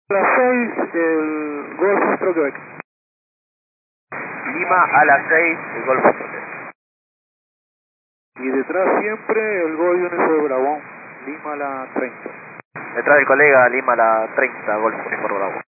A las 6, el Golf Foxtrot Quebec. Lima a las 6, el Golf Foxtrot. Y detrás siempre el Golf Uniforme Bravo, Lima a la 30. Detrás del colega, Lima a la 30, Golf Uniforme Bravo.